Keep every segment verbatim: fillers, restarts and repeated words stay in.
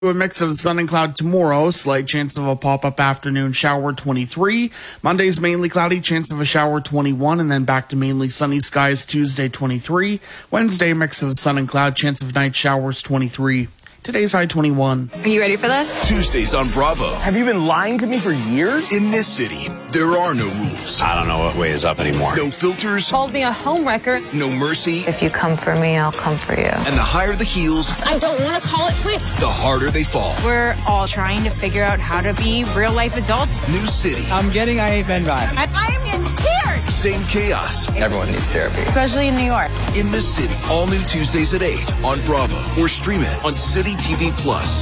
A mix of sun and cloud tomorrow, slight chance of a pop-up afternoon shower twenty-three. Monday's mainly cloudy, chance of a shower twenty-one, and then back to mainly sunny skies Tuesday twenty-three. Wednesday, mix of sun and cloud, chance of night showers twenty-three. Today's high twenty-one. Are you ready for this? Tuesdays on Bravo. Have you been lying to me for years? In this city, there are no rules. I don't know what way is up anymore. No filters. Called me a homewrecker. No mercy. If you come for me, I'll come for you. And the higher the heels, I don't want to call it quits. the harder they fall. We're all trying to figure out how to be real-life adults. New city. I'm getting I Hate Men vibe. And I'm in tears. Same chaos. Everyone needs therapy. Especially in New York. In this city. All new Tuesdays at eight on Bravo. Or stream it on City T V Plus.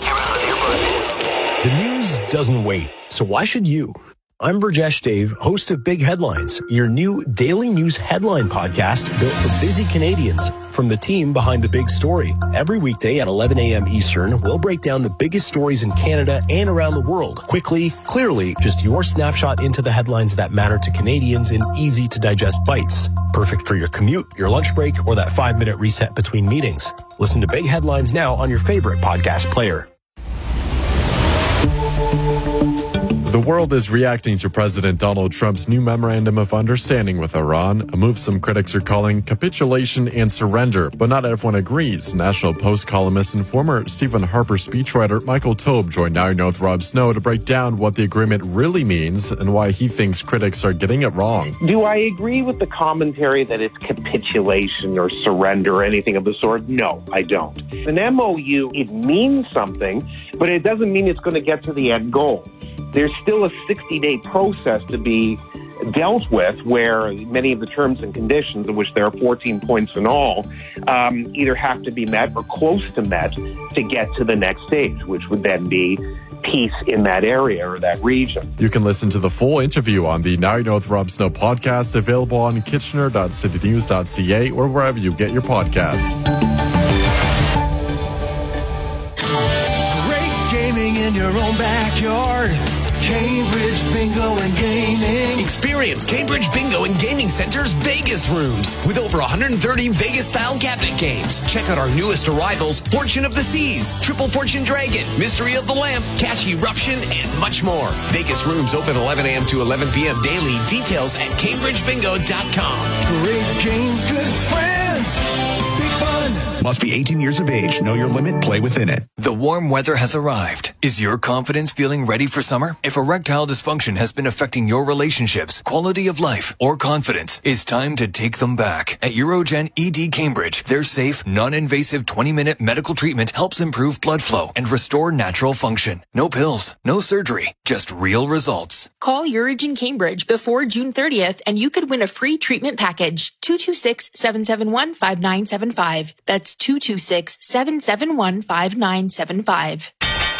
The news doesn't wait, so why should you? I'm Burjesh Dave, host of Big Headlines, your new daily news headline podcast built for busy Canadians. From the team behind the big story. Every weekday at eleven a.m. Eastern, we'll break down the biggest stories in Canada and around the world. Quickly, clearly, just your snapshot into the headlines that matter to Canadians in easy-to-digest bites. Perfect for your commute, your lunch break, or that five-minute reset between meetings. Listen to Big Headlines now on your favorite podcast player. The world is reacting to President Donald Trump's new memorandum of understanding with Iran, a move some critics are calling capitulation and surrender, but not everyone agrees. National Post columnist and former Stephen Harper speechwriter Michael Taube joined Now You Know with Rob Snow to break down what the agreement really means and why he thinks critics are getting it wrong. Do I agree with the commentary that it's capitulation or surrender or anything of the sort? No, I don't. An M O U, it means something, but it doesn't mean it's going to get to the end goal. There's still a sixty-day process to be dealt with where many of the terms and conditions, of which there are fourteen points in all, um, either have to be met or close to met to get to the next stage, which would then be peace in that area or that region. You can listen to the full interview on the Now You Know with Rob Snow podcast, available on kitchener dot city news dot c a or wherever you get your podcasts. Great gaming in your own backyard. Cambridge Bingo and Gaming. Experience Cambridge Bingo and Gaming Center's Vegas rooms with over one hundred thirty Vegas-style cabinet games. Check out our newest arrivals, Fortune of the Seas, Triple Fortune Dragon, Mystery of the Lamp, Cash Eruption, and much more. Vegas rooms open eleven a.m. to eleven p.m. daily. Details at cambridge bingo dot com. Great games, good friends. Big fun. Must be eighteen years of age. Know your limit. Play within it. The warm weather has arrived. Is your confidence feeling ready for summer? If erectile dysfunction has been affecting your relationships, quality of life, or confidence, it's time to take them back. At Urogen E D Cambridge, their safe, non-invasive twenty-minute medical treatment helps improve blood flow and restore natural function. No pills, no surgery, just real results. Call Urogen Cambridge before June thirtieth and you could win a free treatment package. two two six, seven seven one, five nine seven five. That's two two six, seven seven one, five nine seven five.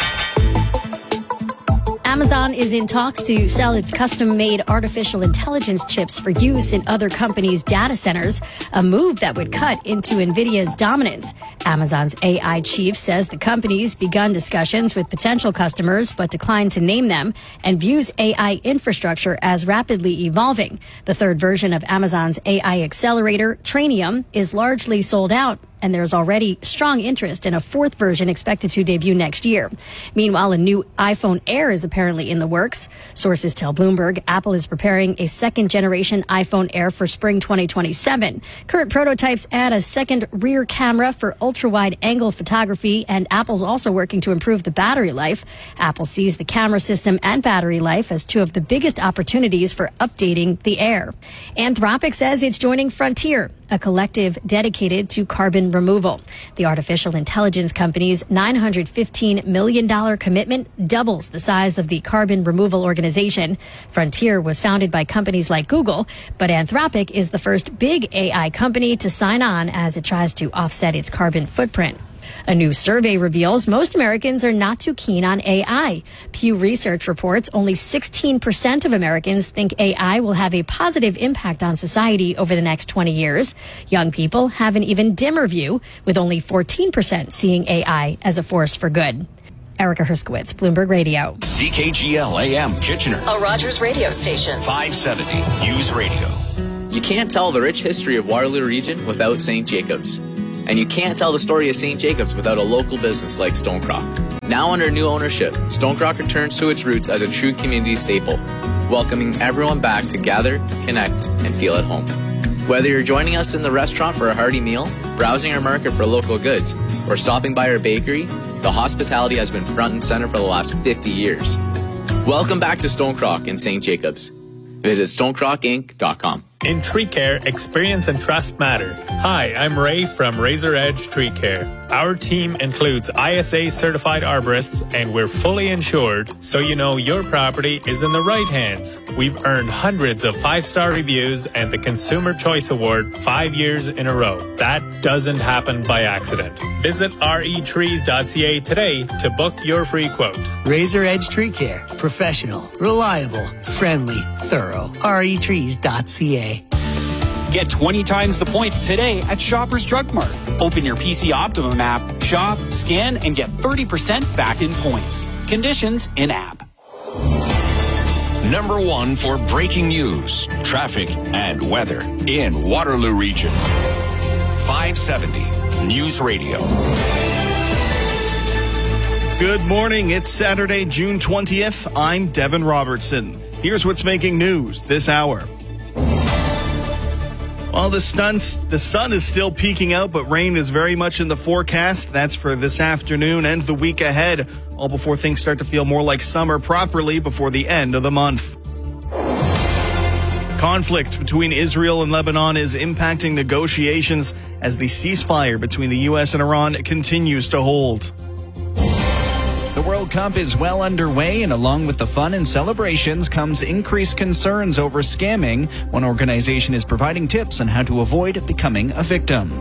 Amazon is in talks to sell its custom-made artificial intelligence chips for use in other companies' data centers, a move that would cut into NVIDIA's dominance. Amazon's A I chief says the company's begun discussions with potential customers but declined to name them and views A I infrastructure as rapidly evolving. The third version of Amazon's A I accelerator, Trainium, is largely sold out, and there's already strong interest in a fourth version expected to debut next year. Meanwhile, a new iPhone Air is apparently in the works. Sources tell Bloomberg Apple is preparing a second-generation iPhone Air for spring twenty twenty-seven. Current prototypes add a second rear camera for ultra-wide-angle photography, and Apple's also working to improve the battery life. Apple sees the camera system and battery life as two of the biggest opportunities for updating the Air. Anthropic says it's joining Frontier, a collective dedicated to carbon removal. The artificial intelligence company's nine hundred fifteen million dollars commitment doubles the size of the carbon removal organization. Frontier was founded by companies like Google, but Anthropic is the first big A I company to sign on as it tries to offset its carbon footprint. A new survey reveals most Americans are not too keen on A I. Pew Research reports only sixteen percent of Americans think A I will have a positive impact on society over the next twenty years. Young people have an even dimmer view, with only fourteen percent seeing A I as a force for good. Erica Herskowitz, Bloomberg Radio. C K G L A M Kitchener. A Rogers radio station. five seventy News Radio. You can't tell the rich history of Waterloo Region without Saint Jacobs. And you can't tell the story of Saint Jacobs without a local business like Stonecroft. Now under new ownership, Stonecrock returns to its roots as a true community staple, welcoming everyone back to gather, connect, and feel at home. Whether you're joining us in the restaurant for a hearty meal, browsing our market for local goods, or stopping by our bakery, the hospitality has been front and center for the last fifty years. Welcome back to Stonecrock in Saint Jacobs. Visit stonecrock inc dot com. In tree care, experience and trust matter. Hi, I'm Ray from Razor Edge Tree Care. Our team includes I S A certified arborists, and we're fully insured, so you know your property is in the right hands. We've earned hundreds of five-star reviews and the Consumer Choice Award five years in a row. That doesn't happen by accident. Visit R E trees dot C A today to book your free quote. Razor Edge Tree Care. Professional, reliable, friendly, thorough. R E trees dot C A. Get twenty times the points today at Shoppers Drug Mart. Open your P C Optimum app, shop, scan, and get thirty percent back in points. Conditions in-app. Number one for breaking news, traffic, and weather in Waterloo Region. five seventy News Radio. Good morning. It's Saturday, June twentieth. I'm Devin Robertson. Here's what's making news this hour. Well, the, stunts, the sun is still peeking out, but rain is very much in the forecast. That's for this afternoon and the week ahead, all before things start to feel more like summer properly before the end of the month. Conflict between Israel and Lebanon is impacting negotiations as the ceasefire between the U S and Iran continues to hold. The World Cup is well underway, and along with the fun and celebrations comes increased concerns over scamming. One organization is providing tips on how to avoid becoming a victim.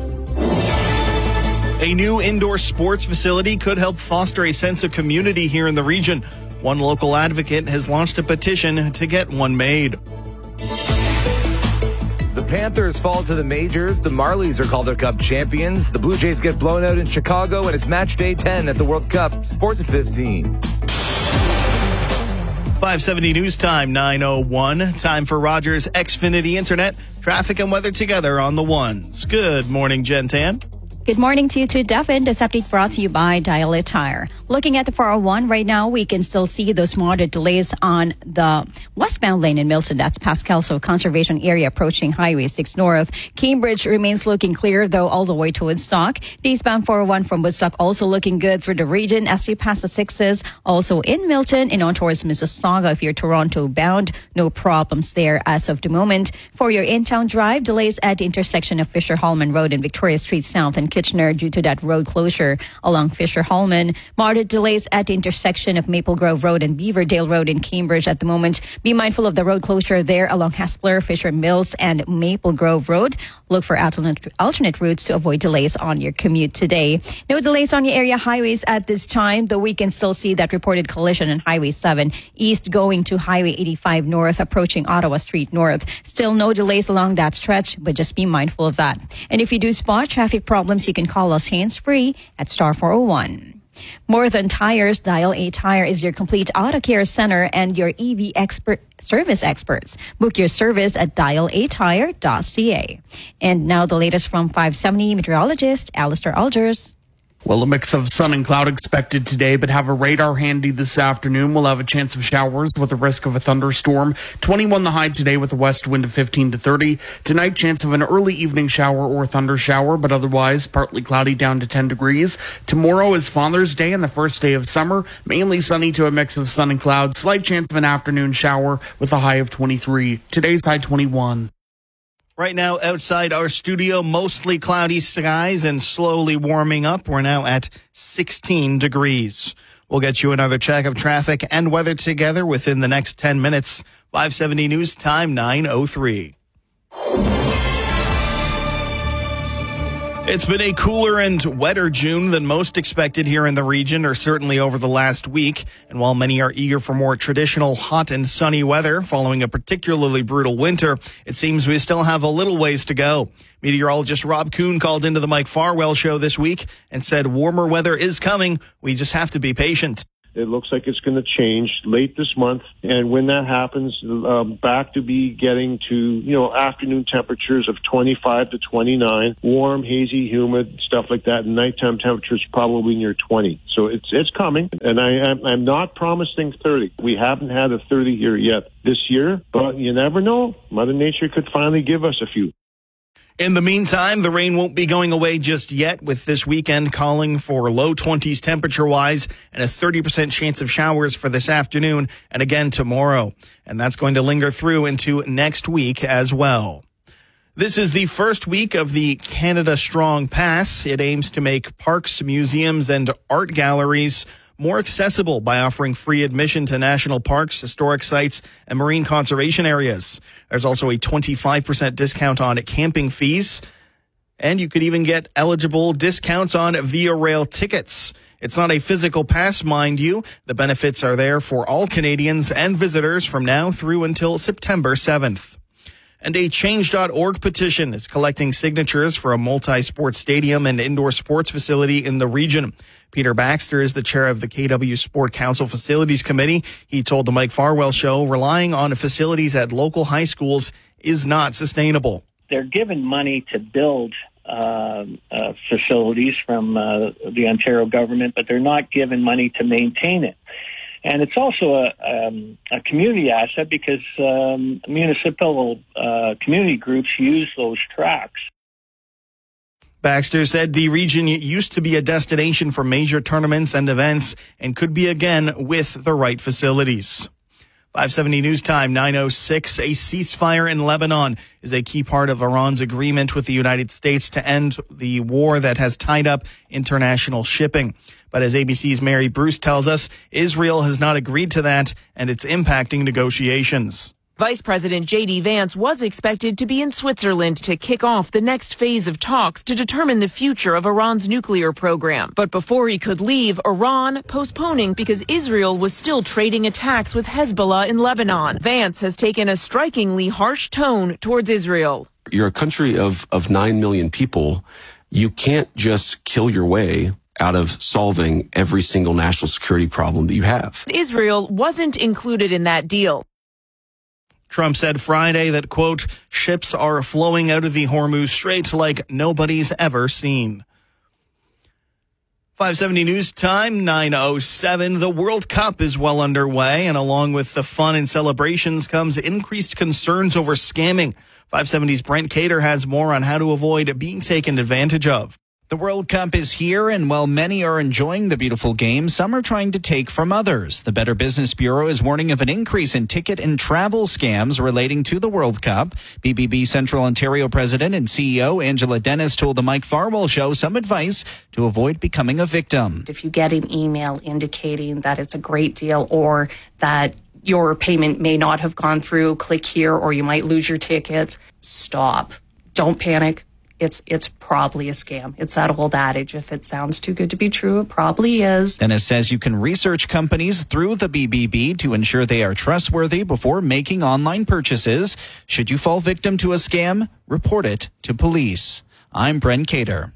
A new indoor sports facility could help foster a sense of community here in the region. One local advocate has launched a petition to get one made. The Panthers fall to the majors. The Marlies are called their Cup champions. The Blue Jays get blown out in Chicago, and it's match day ten at the World Cup. Sports at fifteen. five seventy News Time, nine oh one. Time for Rogers Xfinity Internet. Traffic and weather together on the ones. Good morning, Jen Tan. Good morning to you too, Devin. This update brought to you by Dial It Tire. Looking at the four oh one right now, we can still see those moderate delays on the westbound lane in Milton. That's past Kelso Conservation Area approaching Highway six North. Cambridge remains looking clear, though, all the way to Woodstock. The eastbound four oh one from Woodstock also looking good through the region as you pass the sixes. Also in Milton and on towards Mississauga. If you're Toronto bound, no problems there as of the moment. For your in-town drive, delays at the intersection of Fisher-Hallman Road and Victoria Street South and Kitchener due to that road closure along Fisher-Hallman. Moderate delays at the intersection of Maple Grove Road and Beaverdale Road in Cambridge at the moment. Be mindful of the road closure there along Hespeler, Fisher Mills, and Maple Grove Road. Look for alternate, alternate routes to avoid delays on your commute today. No delays on your area highways at this time, though we can still see that reported collision on Highway seven east going to Highway eighty-five north approaching Ottawa Street North. Still no delays along that stretch, but just be mindful of that. And if you do spot traffic problems, you can call us hands-free at star four oh one. More Than Tires, Dial A Tire is your complete auto care center and your E V expert service experts. Book your service at dial a tire dot c a. And now the latest from five seventy meteorologist Alistair Algers. Well, a mix of sun and cloud expected today, but have a radar handy this afternoon. We'll have a chance of showers with a risk of a thunderstorm. twenty-one the high today with a west wind of fifteen to thirty. Tonight, chance of an early evening shower or thunder shower, but otherwise partly cloudy down to ten degrees. Tomorrow is Father's Day and the first day of summer. Mainly sunny to a mix of sun and cloud. Slight chance of an afternoon shower with a high of twenty-three. Today's high twenty-one. Right now, outside our studio, mostly cloudy skies and slowly warming up. We're now at sixteen degrees. We'll get you another check of traffic and weather together within the next ten minutes. five seventy News Time, nine oh three. It's been a cooler and wetter June than most expected here in the region, or certainly over the last week. And while many are eager for more traditional hot and sunny weather following a particularly brutal winter, it seems we still have a little ways to go. Meteorologist Rob Kuhn called into the Mike Farwell show this week and said warmer weather is coming. We just have to be patient. It looks like it's going to change late this month. And when that happens, um, back to be getting to, you know, afternoon temperatures of twenty-five to twenty-nine, warm, hazy, humid, stuff like that. And nighttime temperatures probably near twenty. So it's it's coming. And I, I'm, I'm not promising thirty. We haven't had a thirty here yet this year, but you never know. Mother Nature could finally give us a few. In the meantime, the rain won't be going away just yet, with this weekend calling for low twenties temperature-wise and a thirty percent chance of showers for this afternoon and again tomorrow. And that's going to linger through into next week as well. This is the first week of the Canada Strong Pass. It aims to make parks, museums, and art galleries more accessible by offering free admission to national parks, historic sites, and marine conservation areas. There's also a twenty-five percent discount on camping fees, and you could even get eligible discounts on Via Rail tickets. It's not a physical pass, mind you. The benefits are there for all Canadians and visitors from now through until September seventh. And a change dot org petition is collecting signatures for a multi-sport stadium and indoor sports facility in the region. Peter Baxter is the chair of the K W Sport Council Facilities Committee. He told the Mike Farwell Show relying on facilities at local high schools is not sustainable. They're given money to build uh, uh, facilities from uh, the Ontario government, but they're not given money to maintain it. And it's also a, um, a community asset because um, municipal uh, community groups use those tracks. Baxter said the region used to be a destination for major tournaments and events and could be again with the right facilities. five seventy News Time, nine oh six. A ceasefire in Lebanon is a key part of Iran's agreement with the United States to end the war that has tied up international shipping. But as A B C's Mary Bruce tells us, Israel has not agreed to that, and it's impacting negotiations. Vice President J D Vance was expected to be in Switzerland to kick off the next phase of talks to determine the future of Iran's nuclear program. But before he could leave, Iran postponing because Israel was still trading attacks with Hezbollah in Lebanon. Vance has taken a strikingly harsh tone towards Israel. You're a country of, of nine million people. You can't just kill your way out of solving every single national security problem that you have. Israel wasn't included in that deal. Trump said Friday that, quote, ships are flowing out of the Hormuz Strait like nobody's ever seen. five seventy News Time, nine oh seven. The World Cup is well underway, and along with the fun and celebrations comes increased concerns over scamming. five seventy's Brent Cater has more on how to avoid being taken advantage of. The World Cup is here, and while many are enjoying the beautiful game, some are trying to take from others. The Better Business Bureau is warning of an increase in ticket and travel scams relating to the World Cup. B B B Central Ontario President and C E O Angela Dennis told the Mike Farwell Show some advice to avoid becoming a victim. If you get an email indicating that it's a great deal or that your payment may not have gone through, click here or you might lose your tickets, stop. Don't panic. It's it's probably a scam. It's that old adage, if it sounds too good to be true, it probably is. Dennis says you can research companies through the B B B to ensure they are trustworthy before making online purchases. Should you fall victim to a scam, report it to police. I'm Brent Cater.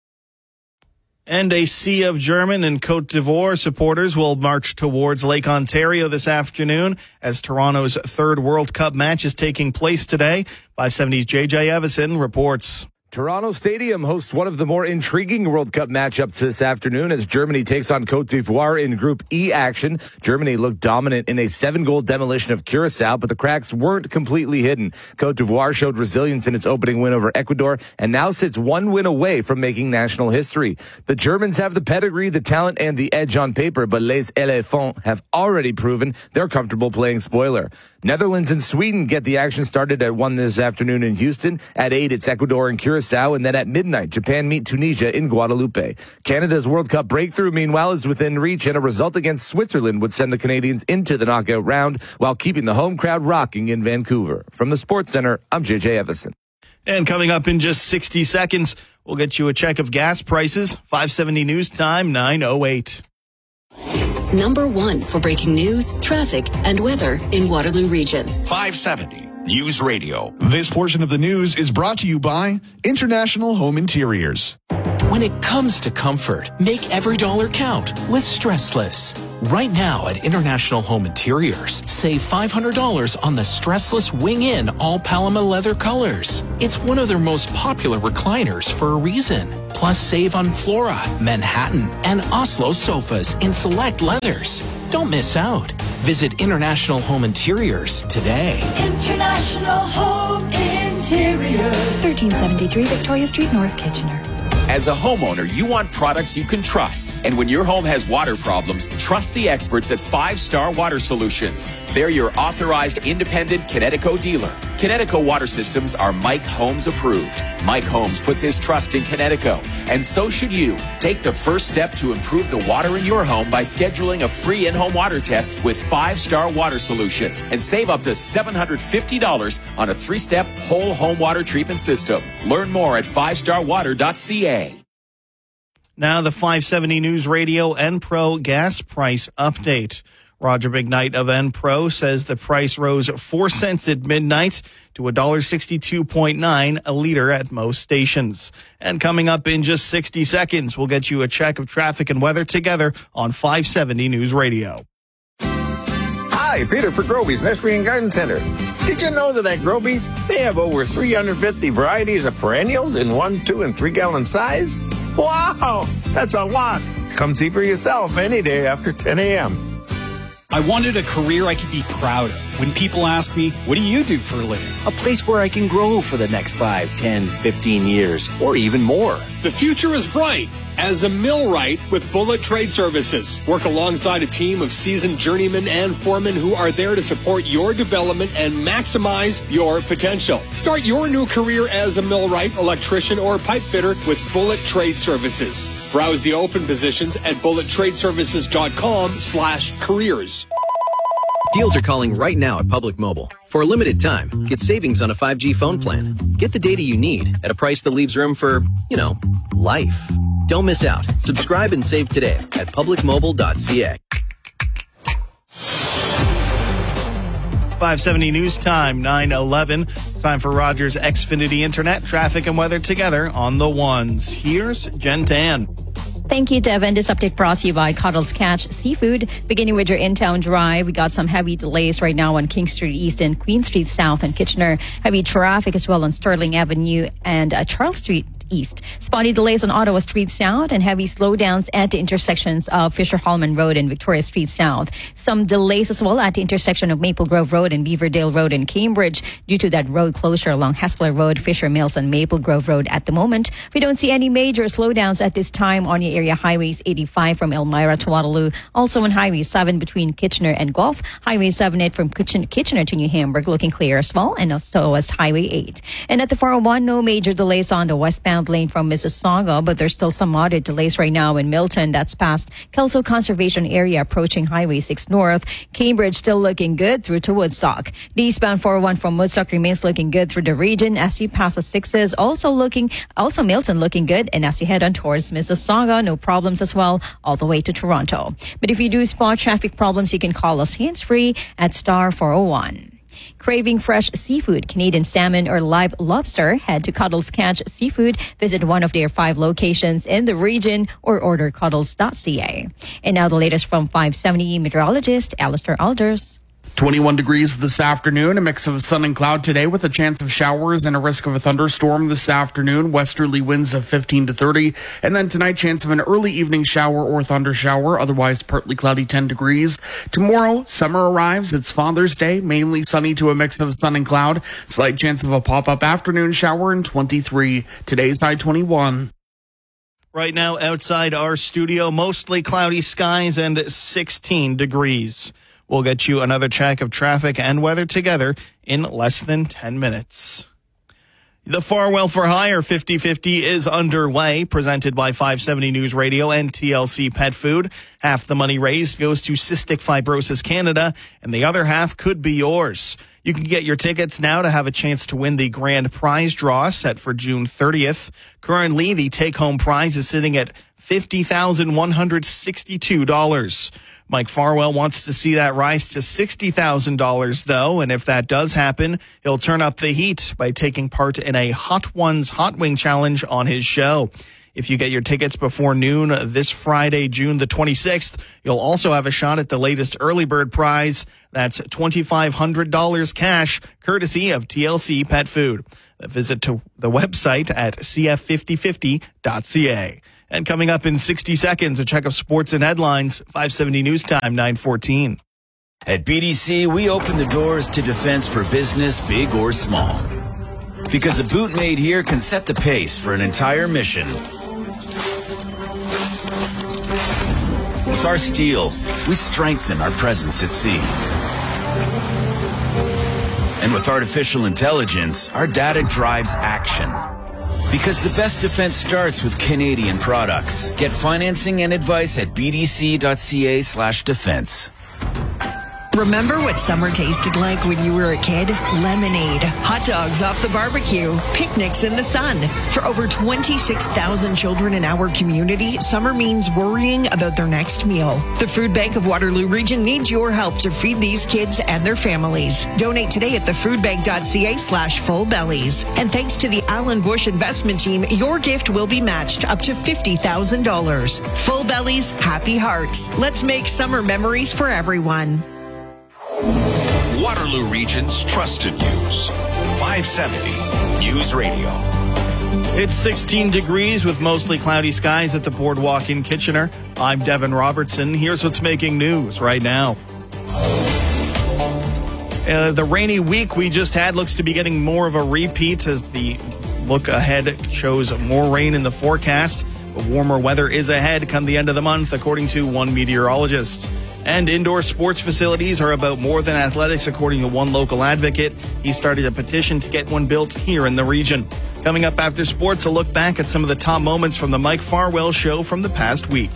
And a sea of German and Cote d'Ivoire supporters will march towards Lake Ontario this afternoon as Toronto's third World Cup match is taking place today. five seventy's J J Evison reports. Toronto Stadium hosts one of the more intriguing World Cup matchups this afternoon as Germany takes on Cote d'Ivoire in Group E action. Germany looked dominant in a seven-goal demolition of Curacao, but the cracks weren't completely hidden. Cote d'Ivoire showed resilience in its opening win over Ecuador and now sits one win away from making national history. The Germans have the pedigree, the talent, and the edge on paper, but Les Éléphants have already proven they're comfortable playing spoiler. Netherlands and Sweden get the action started at one this afternoon in Houston. At eight, it's Ecuador and Curacao, and then at midnight, Japan meet Tunisia in Guadeloupe. Canada's World Cup breakthrough, meanwhile, is within reach, and a result against Switzerland would send the Canadians into the knockout round while keeping the home crowd rocking in Vancouver. From the Sports Center, I'm J J Evison. And coming up in just sixty seconds, we'll get you a check of gas prices. five seventy News Time, nine oh eight. Number one for breaking news, traffic, and weather in Waterloo Region. five seventy News Radio. This portion of the news is brought to you by International Home Interiors. When it comes to comfort, make every dollar count with Stressless. Right now at International Home Interiors, save five hundred dollars on the stressless wing-in all Paloma leather colors. It's one of their most popular recliners for a reason. Plus save on Flora, Manhattan, and Oslo sofas in select leathers. Don't miss out. Visit International Home Interiors today. International Home Interiors. thirteen seventy-three Victoria Street, North Kitchener. As a homeowner, you want products you can trust. And when your home has water problems, trust the experts at Five Star Water Solutions. They're your authorized independent Connecticut dealer. Connecticut Water Systems are Mike Holmes approved. Mike Holmes puts his trust in Connecticut, and so should you. Take the first step to improve the water in your home by scheduling a free in-home water test with Five Star Water Solutions and save up to seven hundred fifty dollars on a three-step whole home water treatment system. Learn more at five star water dot c a. Now the five seventy News Radio Enpro gas price update. Roger McKnight of Enpro says the price rose four cents at midnight to one dollar sixty-two point nine a liter at most stations. And coming up in just sixty seconds, we'll get you a check of traffic and weather together on five seventy News Radio. Hi, Peter for Groby's Nursery and Garden Center. Did you know that at Groby's, they have over three hundred fifty varieties of perennials in one, two, and three gallon size? Wow, that's a lot. Come see for yourself any day after ten a.m. I wanted a career I could be proud of. When people ask me, what do you do for a living? A place where I can grow for the next five, ten, fifteen years, or even more. The future is bright as a millwright with Bullet Trade Services. Work alongside a team of seasoned journeymen and foremen who are there to support your development and maximize your potential. Start your new career as a millwright, electrician, or pipe fitter with Bullet Trade Services. Browse the open positions at bullet trade services dot com slash careers. Deals are calling right now at Public Mobile. For a limited time, get savings on a five G phone plan. Get the data you need at a price that leaves room for, you know, life. Don't miss out. Subscribe and save today at public mobile dot c a. five seventy News Time, nine eleven. Time for Rogers Xfinity Internet, traffic and weather together on the ones. Here's Jen Tan. Thank you, Devin. This update brought to you by Cuddles Catch Seafood. Beginning with your in-town drive, we got some heavy delays right now on King Street East and Queen Street South and Kitchener. Heavy traffic as well on Sterling Avenue and uh, Charles Street East. Spotty delays on Ottawa Street South and heavy slowdowns at the intersections of Fisher-Hallman Road and Victoria Street South. Some delays as well at the intersection of Maple Grove Road and Beaverdale Road in Cambridge due to that road closure along Hespeler Road, Fisher Mills, and Maple Grove Road at the moment. We don't see any major slowdowns at this time on your area highways eighty-five from Elmira to Waterloo. Also on Highway seven between Kitchener and Guelph. Highway seven eight from Kitchener to New Hamburg looking clear as well, and also as Highway eight. And at the four oh one, no major delays on the westbound lane from Mississauga, but there's still some moderate delays right now in Milton. That's past Kelso Conservation Area approaching Highway six North. Cambridge still looking good through to Woodstock. The eastbound four oh one from Woodstock remains looking good through the region as you pass the sixes. Also looking, also Milton looking good, and as you head on towards Mississauga, no problems as well all the way to Toronto. But if you do spot traffic problems, you can call us hands-free at star four oh one. Craving fresh seafood, Canadian salmon, or live lobster? Head to Cuddles Catch Seafood. Visit one of their five locations in the region or order cuddles dot c a. And now the latest from five seventy meteorologist Alistair Alders. twenty-one degrees this afternoon, a mix of sun and cloud today with a chance of showers and a risk of a thunderstorm this afternoon, westerly winds of fifteen to thirty, and then tonight chance of an early evening shower or thunder shower, otherwise partly cloudy ten degrees. Tomorrow, summer arrives, it's Father's Day, mainly sunny to a mix of sun and cloud, slight chance of a pop-up afternoon shower and twenty-three. Today's high twenty-one. Right now outside our studio, mostly cloudy skies and sixteen degrees. We'll get you another check of traffic and weather together in less than ten minutes. The Farwell for Hire fifty fifty is underway, presented by five seventy News Radio and T L C Pet Food. Half the money raised goes to Cystic Fibrosis Canada, and the other half could be yours. You can get your tickets now to have a chance to win the grand prize draw set for June thirtieth. Currently, the take-home prize is sitting at fifty thousand one hundred sixty-two dollars. Mike Farwell wants to see that rise to sixty thousand dollars, though, and if that does happen, he'll turn up the heat by taking part in a Hot Ones Hot Wing Challenge on his show. If you get your tickets before noon this Friday, June the twenty-sixth, you'll also have a shot at the latest early bird prize. That's twenty-five hundred dollars cash, courtesy of T L C Pet Food. Visit to the website at c f fifty fifty dot c a. And coming up in sixty seconds, a check of sports and headlines, five seventy News Time, nine fourteen. At B D C, we open the doors to defense for business, big or small. Because a boot made here can set the pace for an entire mission. With our steel, we strengthen our presence at sea. And with artificial intelligence, our data drives action. Because the best defense starts with Canadian products. Get financing and advice at b d c dot c a slash defense. Remember what summer tasted like when you were a kid? Lemonade, hot dogs off the barbecue, picnics in the sun. For over twenty-six thousand children in our community, summer means worrying about their next meal. The Food Bank of Waterloo Region needs your help to feed these kids and their families. Donate today at the food bank dot c a slash full bellies. And thanks to the Alan Bush investment team, your gift will be matched up to fifty thousand dollars. Full Bellies, happy hearts. Let's make summer memories for everyone. Waterloo Region's trusted news. five seventy News Radio. It's sixteen degrees with mostly cloudy skies at the Boardwalk in Kitchener. I'm Devin Robertson. Here's what's making news right now. Uh, the rainy week we just had looks to be getting more of a repeat as the look ahead shows more rain in the forecast. But warmer weather is ahead come the end of the month, according to one meteorologist. And indoor sports facilities are about more than athletics, according to one local advocate. He started a petition to get one built here in the region. Coming up after sports, a look back at some of the top moments from the Mike Farwell Show from the past week.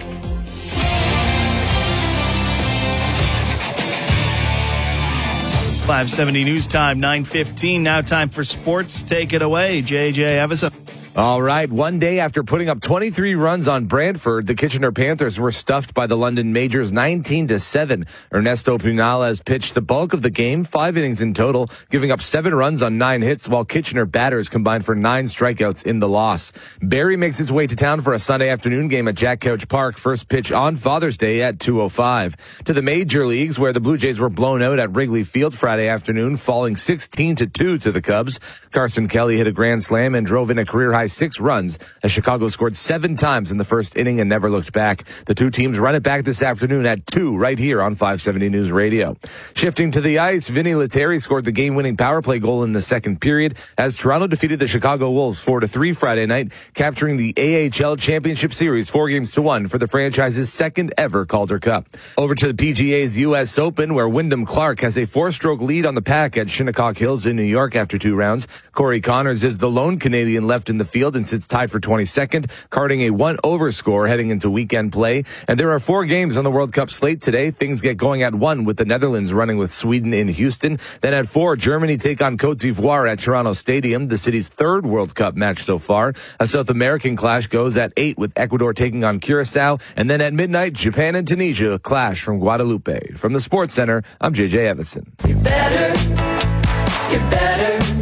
five seventy News Time, nine fifteen. Now time for sports. Take it away, J J Evison. All right. One day after putting up twenty-three runs on Brantford, the Kitchener Panthers were stuffed by the London Majors nineteen to seven. Ernesto Punales pitched the bulk of the game, five innings in total, giving up seven runs on nine hits, while Kitchener batters combined for nine strikeouts in the loss. Barrie makes its way to town for a Sunday afternoon game at Jack Couch Park. First pitch on Father's Day at two oh five. To the Major Leagues, where the Blue Jays were blown out at Wrigley Field Friday afternoon, falling sixteen to two to the Cubs. Carson Kelly hit a grand slam and drove in a career-high six runs as Chicago scored seven times in the first inning and never looked back. The two teams run it back this afternoon at two right here on five seventy News Radio. Shifting to the ice, Vinny Lettieri scored the game-winning power play goal in the second period as Toronto defeated the Chicago Wolves four to three Friday night, capturing the A H L Championship Series four games to one for the franchise's second ever Calder Cup. Over to the P G A's U S Open, where Wyndham Clark has a four-stroke lead on the pack at Shinnecock Hills in New York after two rounds. Corey Connors is the lone Canadian left in the field and sits tied for twenty-second, carding a one-over score heading into weekend play. And there are four games on the World Cup slate today. Things get going at one with the Netherlands running with Sweden in Houston. Then at four, Germany take on Cote d'Ivoire at Toronto Stadium, the city's third World Cup match so far. A South American clash goes at eight with Ecuador taking on Curacao. And then at midnight, Japan and Tunisia clash from Guadalupe. From the Sports Center, I'm J J Evison. Get better, get better,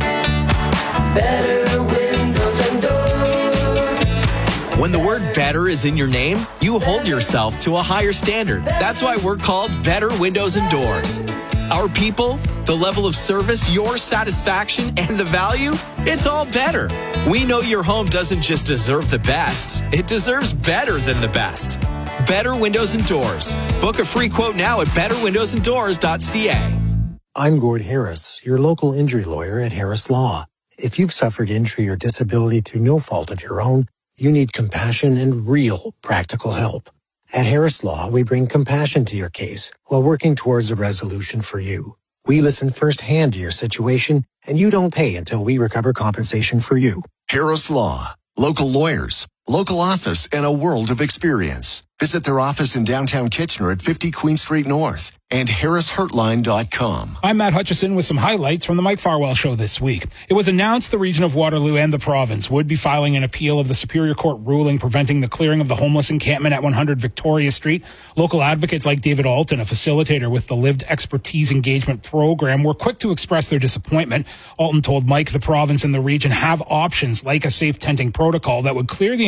better windows and doors. When the word better is in your name, you hold yourself to a higher standard. That's why we're called Better Windows and Doors. Our people, the level of service, your satisfaction, and the value, it's all better. We know your home doesn't just deserve the best, it deserves better than the best. Better Windows and Doors. Book a free quote now at better windows and doors dot c a. I'm Gord Harris, your local injury lawyer at Harris Law. If you've suffered injury or disability through no fault of your own, you need compassion and real practical help. At Harris Law, we bring compassion to your case while working towards a resolution for you. We listen firsthand to your situation, and you don't pay until we recover compensation for you. Harris Law. Local lawyers, local office, and a world of experience. Visit their office in downtown Kitchener at fifty Queen Street North and harris hurtline dot com. I'm Matt Hutchison with some highlights from the Mike Farwell Show this week. It was announced the region of Waterloo and the province would be filing an appeal of the Superior Court ruling preventing the clearing of the homeless encampment at one hundred Victoria Street. Local advocates like David Alton, a facilitator with the Lived Expertise Engagement Program, were quick to express their disappointment. Alton told Mike the province and the region have options like a safe tenting protocol that would clear the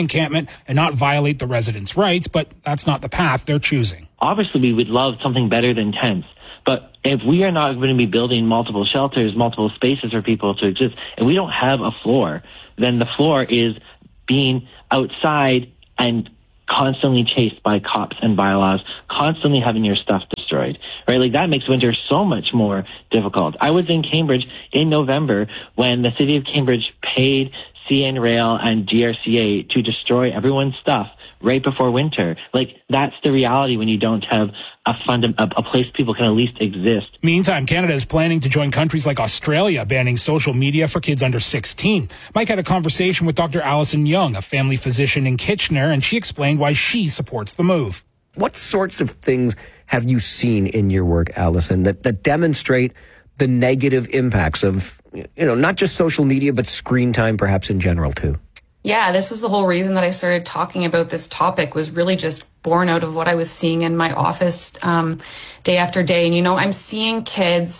encampment and not violate the residents' rights, but that's not the path they're choosing. Obviously, we would love something better than tents. But if we are not going to be building multiple shelters, multiple spaces for people to exist, and we don't have a floor, then the floor is being outside and constantly chased by cops and bylaws, constantly having your stuff destroyed, right? Like that makes winter so much more difficult. I was in Cambridge in November when the city of Cambridge paid C N Rail and G R C A to destroy everyone's stuff right before winter. Like that's the reality when you don't have a fund, a, a place people can at least exist. Meantime, Canada is planning to join countries like Australia banning social media for kids under sixteen. Mike had a conversation with Doctor Alison Young, a family physician in Kitchener, and she explained why she supports the move. What sorts of things have you seen in your work, Alison, that, that demonstrate the negative impacts of, you know, not just social media, but screen time perhaps in general too? Yeah, this was the whole reason that I started talking about this topic, was really just born out of what I was seeing in my office um, day after day. And, you know, I'm seeing kids,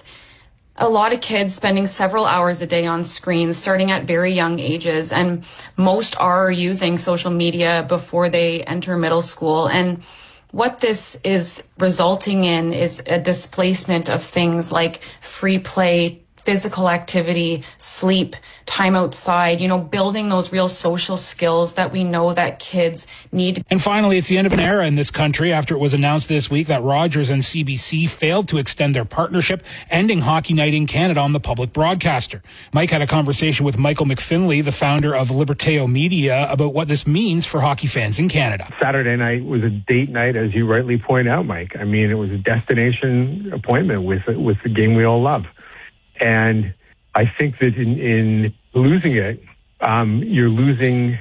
a lot of kids spending several hours a day on screens, starting at very young ages. And most are using social media before they enter middle school. And what this is resulting in is a displacement of things like free play, physical activity, sleep, time outside, you know, building those real social skills that we know that kids need. And finally, it's the end of an era in this country after it was announced this week that Rogers and C B C failed to extend their partnership, ending Hockey Night in Canada on the public broadcaster. Mike had a conversation with Michael McFinley, the founder of Liberteo Media, about what this means for hockey fans in Canada. Saturday night was a date night, as you rightly point out, Mike. I mean, it was a destination appointment with, with the game we all love. And I think that in, in losing it, um, you're losing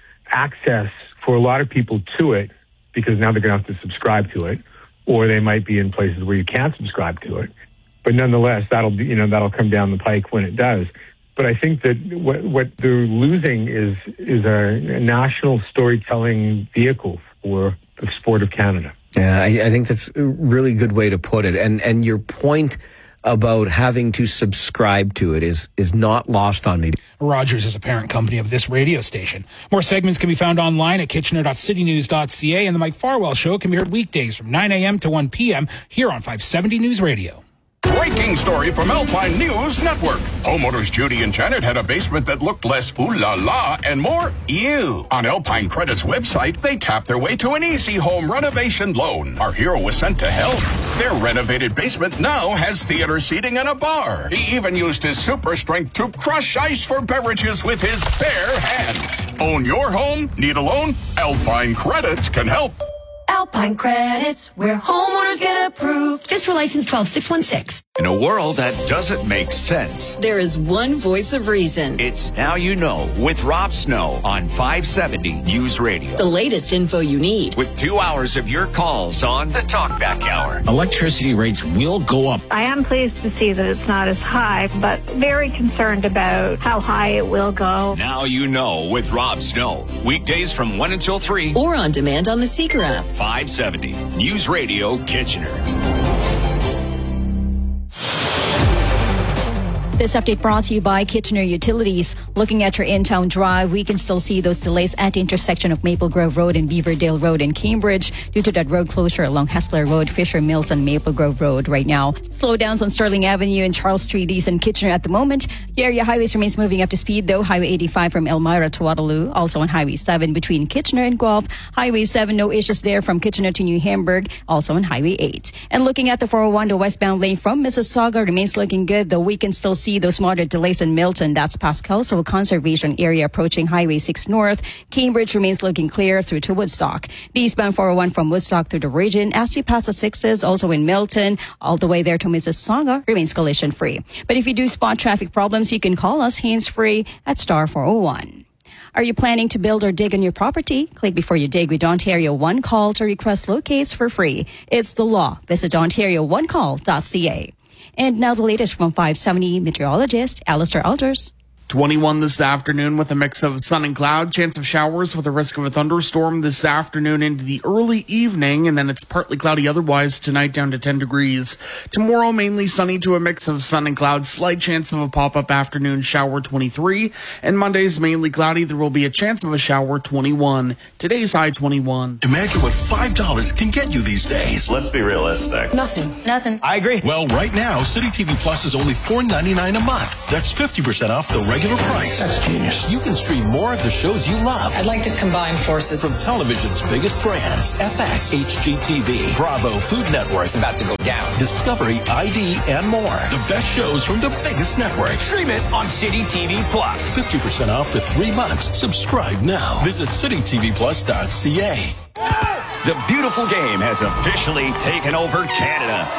access for a lot of people to it, because now they're going to have to subscribe to it, or they might be in places where you can't subscribe to it. But nonetheless, that'll be, you know, that'll come down the pike when it does. But I think that what, what they're losing is is a, a national storytelling vehicle for the sport of Canada. Yeah, I, I think that's a really good way to put it. And and your point about having to subscribe to it is is not lost on me. Rogers is a parent company of this radio station. More segments can be found online at kitchener dot city news dot c a, and the Mike Farwell Show can be heard weekdays from nine a.m. to one p.m. here on five seventy News Radio. Breaking story from Alpine News Network. Homeowners Judy and Janet had a basement that looked less ooh la la and more ew. On Alpine Credit's website, they tapped their way to an easy home renovation loan. Our hero was sent to help. Their renovated basement now has theater seating and a bar. He even used his super strength to crush ice for beverages with his bare hands. Own your home? Need a loan? Alpine Credits can help. Alpine Credits, where homeowners get approved. Just for license twelve six one six. In a world that doesn't make sense, there is one voice of reason. it's Now You Know with Rob Snow on five seventy News Radio. The latest info you need. With two hours of your calls on the Talkback Hour. Electricity rates will go up. I am pleased to see that it's not as high, but very concerned about how high it will go. Now You Know with Rob Snow. Weekdays from one until three. Or on demand on the Seeker app. five seventy News Radio Kitchener. This update brought to you by Kitchener Utilities. Looking at your in-town drive, we can still see those delays at the intersection of Maple Grove Road and Beaverdale Road in Cambridge due to that road closure along Hessler Road, Fisher Mills, and Maple Grove Road right now. Slowdowns on Sterling Avenue and Charles Street East in Kitchener at the moment. The area highways remains moving up to speed though. Highway eighty-five from Elmira to Waterloo. Also on Highway seven between Kitchener and Guelph. Highway seven, no issues there from Kitchener to New Hamburg. Also on Highway eight. And looking at the four oh one, the westbound lane from Mississauga remains looking good, though we can still see those moderate delays in Milton. That's Pascal, so a conservation area approaching Highway six North. Cambridge remains looking clear through to Woodstock. The eastbound four oh one from Woodstock through the region. As you pass the sixes, also in Milton, all the way there to Mississauga, remains collision free. But if you do spot traffic problems, you can call us hands-free at star four oh one. Are you planning to build or dig on your property? Click before you dig with Ontario One Call to request locates for free. It's the law. Visit ontario one call dot c a. And now the latest from five seventy meteorologist Alistair Alders. twenty-one this afternoon with a mix of sun and cloud, chance of showers with a risk of a thunderstorm this afternoon into the early evening, and then it's partly cloudy otherwise tonight down to ten degrees. Tomorrow mainly sunny to a mix of sun and cloud, slight chance of a pop-up afternoon shower twenty-three, and Monday's mainly cloudy, there will be a chance of a shower twenty-one. Today's high twenty-one. Imagine what five dollars can get you these days. Let's be realistic. Nothing. Nothing. I agree. Well, right now, City T V Plus is only four ninety-nine a month. That's fifty percent off the regular price. That's genius. You can stream more of the shows you love. I'd like to combine forces. From television's biggest brands, F X, H G T V, Bravo, Food Network. It's about to go down. Discovery, I D, and more. The best shows from the biggest networks. Stream it on City T V Plus. fifty percent off for three months. Subscribe now. Visit city t v plus dot c a. The beautiful game has officially taken over Canada.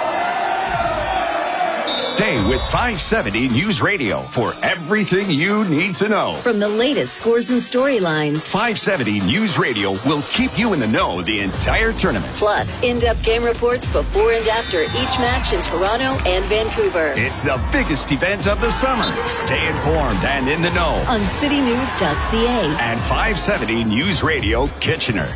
Stay with five seventy News Radio for everything you need to know. From the latest scores and storylines, five seventy News Radio will keep you in the know the entire tournament. Plus, in-depth game reports before and after each match in Toronto and Vancouver. It's the biggest event of the summer. Stay informed and in the know on city news dot c a and five seventy News Radio Kitchener.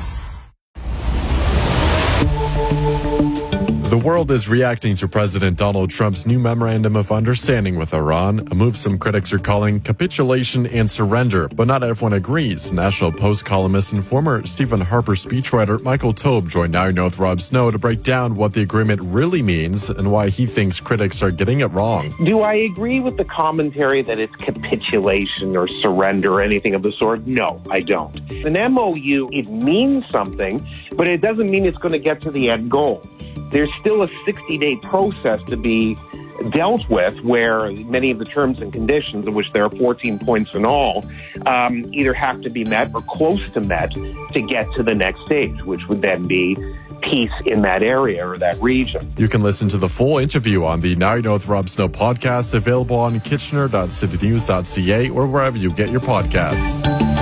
The world is reacting to President Donald Trump's new memorandum of understanding with Iran, a move some critics are calling capitulation and surrender, but not everyone agrees. National Post columnist and former Stephen Harper speechwriter Michael Taube joined Now You Know with Rob Snow to break down what the agreement really means and why he thinks critics are getting it wrong. Do I agree with the commentary that it's capitulation or surrender or anything of the sort? No, I don't. An M O U, it means something, but it doesn't mean it's going to get to the end goal. There's still a sixty-day process to be dealt with where many of the terms and conditions, of which there are fourteen points in all, um, either have to be met or close to met to get to the next stage, which would then be peace in that area or that region. You can listen to the full interview on the Now You Know with Rob Snow podcast, available on kitchener dot city news dot c a or wherever you get your podcasts.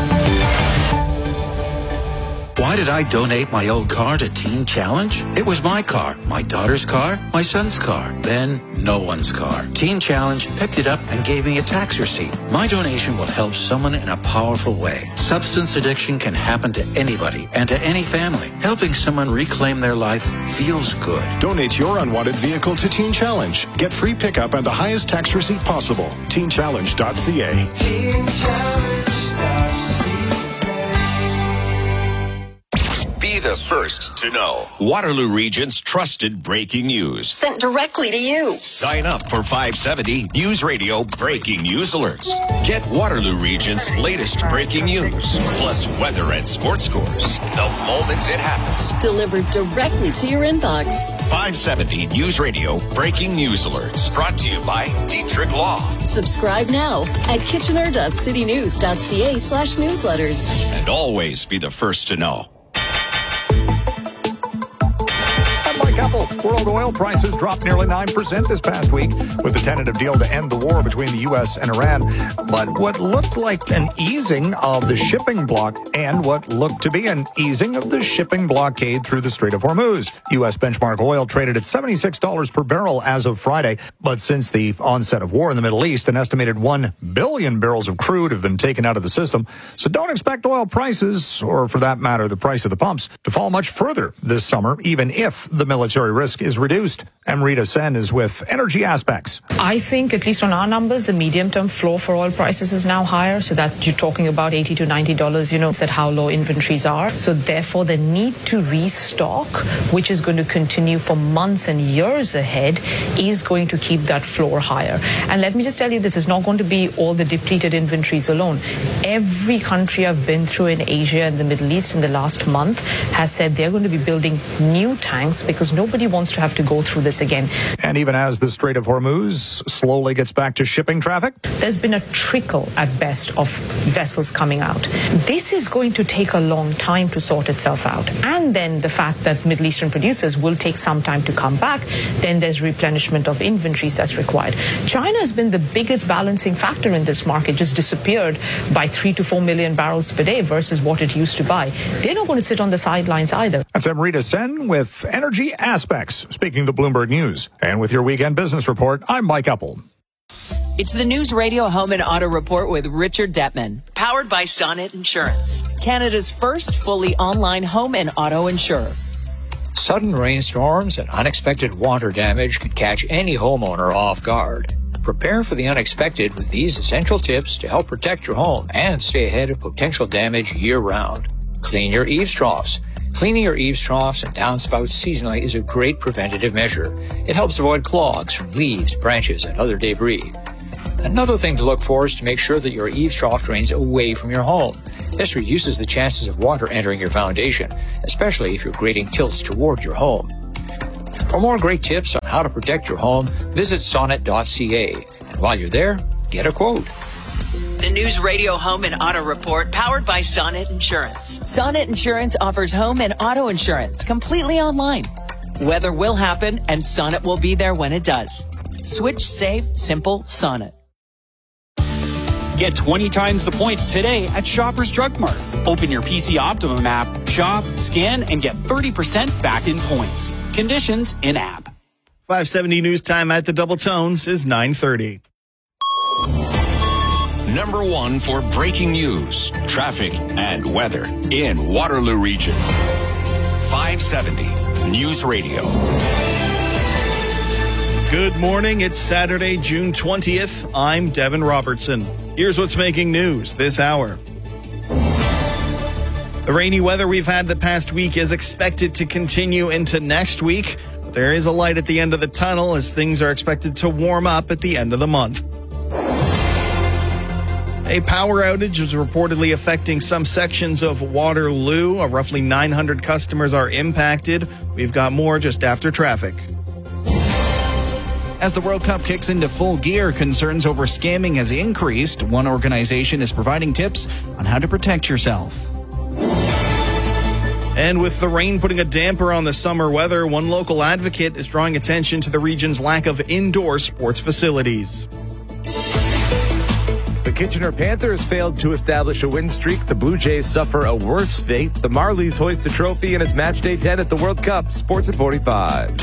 Why did I donate my old car to Teen Challenge? It was my car, my daughter's car, my son's car, then no one's car. Teen Challenge picked it up and gave me a tax receipt. My donation will help someone in a powerful way. Substance addiction can happen to anybody and to any family. Helping someone reclaim their life feels good. Donate your unwanted vehicle to Teen Challenge. Get free pickup and the highest tax receipt possible. teen challenge dot c a. teen challenge dot c a. Be the first to know. Waterloo Region's trusted breaking news. Sent directly to you. Sign up for five seventy News Radio Breaking News Alerts. Get Waterloo Region's latest breaking news, plus weather and sports scores, the moment it happens. Delivered directly to your inbox. five seventy News Radio Breaking News Alerts. Brought to you by Dietrich Law. Subscribe now at kitchener dot city news dot c a slash newsletters. And always be the first to know. Couple. World oil prices dropped nearly nine percent this past week with the tentative deal to end the war between the U S and Iran. But what looked like an easing of the shipping block and what looked to be an easing of the shipping blockade through the Strait of Hormuz. U S benchmark oil traded at seventy-six dollars per barrel as of Friday. But since the onset of war in the Middle East, an estimated one billion barrels of crude have been taken out of the system. So don't expect oil prices, or for that matter, the price of the pumps, to fall much further this summer, even if the military risk is reduced. Amrita Sen is with Energy Aspects. I think, at least on our numbers, the medium-term floor for oil prices is now higher, so that you're talking about eighty to ninety dollars, you know, that's how low inventories are. So therefore, the need to restock, which is going to continue for months and years ahead, is going to keep that floor higher. And let me just tell you, this is not going to be all the depleted inventories alone. Every country I've been through in Asia and the Middle East in the last month has said they're going to be building new tanks because nobody wants to have to go through this again. And even as the Strait of Hormuz slowly gets back to shipping traffic, there's been a trickle at best of vessels coming out. This is going to take a long time to sort itself out. And then the fact that Middle Eastern producers will take some time to come back, then there's replenishment of inventories that's required. China has been the biggest balancing factor in this market, just disappeared by three to four million barrels per day versus what it used to buy. They're not going to sit on the sidelines either. That's Amrita Sen with Energy Aspects, speaking to Bloomberg News. And with your weekend business report, I'm Mike Uppel. It's the News Radio Home and Auto Report with Richard Detman, powered by Sonnet Insurance, Canada's first fully online home and auto insurer. Sudden rainstorms and unexpected water damage can catch any homeowner off guard. Prepare for the unexpected with these essential tips to help protect your home and stay ahead of potential damage year-round. Clean your eaves troughs. Cleaning your eaves troughs and downspouts seasonally is a great preventative measure. It helps avoid clogs from leaves, branches, and other debris. Another thing to look for is to make sure that your eaves trough drains away from your home. This reduces the chances of water entering your foundation, especially if your grading tilts toward your home. For more great tips on how to protect your home, visit sonnet dot c a. And while you're there, get a quote. The News Radio Home and Auto Report, powered by Sonnet Insurance. Sonnet Insurance offers home and auto insurance completely online. Weather will happen, and Sonnet will be there when it does. Switch safe, simple Sonnet. Get twenty times the points today at Shoppers Drug Mart. Open your P C Optimum app, shop, scan, and get thirty percent back in points. Conditions in-app. five seventy News Time at the Double Tones is nine thirty. Number one for breaking news, traffic, and weather in Waterloo Region. five seventy News Radio. Good morning. It's Saturday, June twentieth. I'm Devin Robertson. Here's what's making news this hour. The rainy weather we've had the past week is expected to continue into next week. But there is a light at the end of the tunnel as things are expected to warm up at the end of the month. A power outage is reportedly affecting some sections of Waterloo. Roughly nine hundred customers are impacted. We've got more just after traffic. As the World Cup kicks into full gear, concerns over scamming has increased. One organization is providing tips on how to protect yourself. And with the rain putting a damper on the summer weather, one local advocate is drawing attention to the region's lack of indoor sports facilities. The Kitchener Panthers failed to establish a win streak. The Blue Jays suffer a worse fate. The Marlies hoist a trophy and it's match day ten at the World Cup. Sports at forty-five.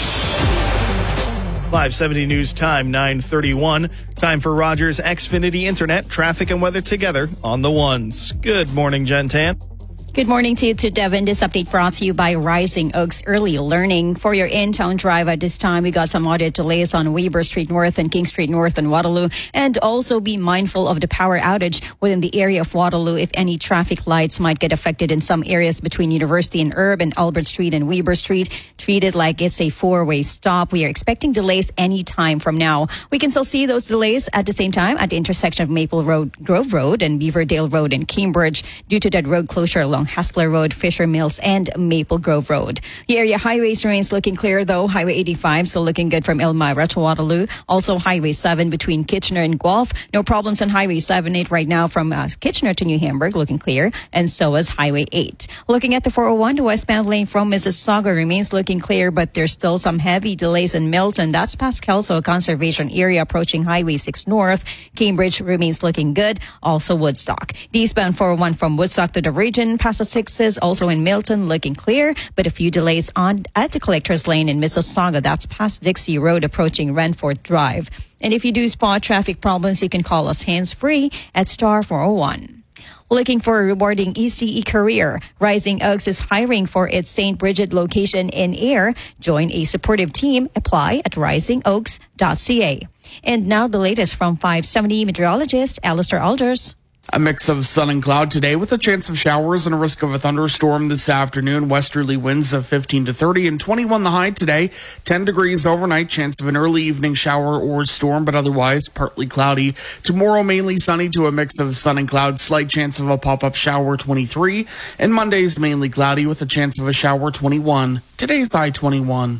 five seventy News Time, nine thirty-one. Time for Rogers Xfinity Internet, traffic and weather together on the ones. Good morning, Jen Tan. Good morning to you, to Devin. This update brought to you by Rising Oaks Early Learning. For your in-town drive at this time, we got some audit delays on Weber Street North and King Street North and Waterloo. And also be mindful of the power outage within the area of Waterloo if any traffic lights might get affected in some areas between University and Herb and Albert Street and Weber Street. Treat it like it's a four-way stop. We are expecting delays any time from now. We can still see those delays at the same time at the intersection of Maple Road, Grove Road and Beaverdale Road in Cambridge due to that road closure along Haskell Road, Fisher Mills, and Maple Grove Road. The area highways remains looking clear, though. Highway eighty-five still looking good from Elmira to Waterloo. Also, Highway seven between Kitchener and Guelph. No problems on Highway seven eight right now from uh, Kitchener to New Hamburg, looking clear. And so is Highway eight. Looking at the four oh one, the westbound lane from Mississauga remains looking clear, but there's still some heavy delays in Milton. That's past Kelso Conservation Area approaching Highway six North. Cambridge remains looking good. Also Woodstock. The eastbound four oh one from Woodstock to the region past the sixes, also in Milton, looking clear, but a few delays on at the Collectors Lane in Mississauga. That's past Dixie Road approaching Renford Drive. And if you do spot traffic problems, you can call us hands-free at star four oh one. Looking for a rewarding E C E career, Rising Oaks is hiring for its Saint Bridget location in Ayr. Join a supportive team. Apply at rising oaks dot c a. And now the latest from five seventy meteorologist Alistair Alders. A mix of sun and cloud today with a chance of showers and a risk of a thunderstorm this afternoon. Westerly winds of fifteen to thirty and twenty-one the high today. ten degrees overnight, chance of an early evening shower or storm, but otherwise partly cloudy. Tomorrow mainly sunny to a mix of sun and cloud, slight chance of a pop-up shower twenty-three. And Monday's mainly cloudy with a chance of a shower twenty-one. Today's high twenty-one.